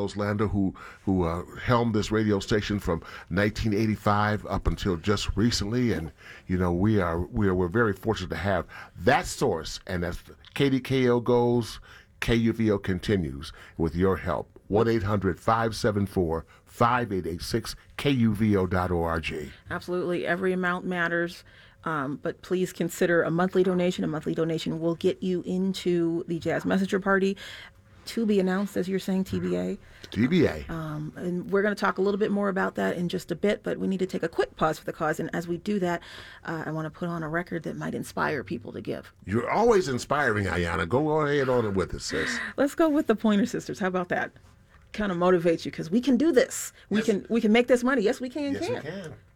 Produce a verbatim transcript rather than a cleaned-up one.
Carlos Landa, who who uh, helmed this radio station from nineteen eighty-five up until just recently, and you know we are we are we're very fortunate to have that source, and as K D K O goes, K U V O continues with your help. one eight hundred five seven four five eight eight six K U V O dot org. Absolutely, every amount matters. Um, but please consider a monthly donation. A monthly donation will get you into the Jazz Messenger Party, to be announced, as you're saying, T B A. T B A. Um, and we're going to talk a little bit more about that in just a bit, but we need to take a quick pause for the cause. And as we do that, uh, I want to put on a record that might inspire people to give. You're always inspiring, Ayanna. Go ahead on it with us, sis. Let's go with the Pointer Sisters. How about that? Kind of motivates you because we can do this. We Yes. can we can make this money. Yes, we can. Yes, can. we can.